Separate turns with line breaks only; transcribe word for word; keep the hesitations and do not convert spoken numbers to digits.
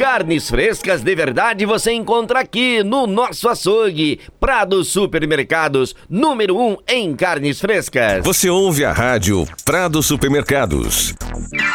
Carnes frescas de verdade você encontra aqui no nosso açougue. Prado Supermercados, número um em carnes frescas.
Você ouve a rádio Prado Supermercados.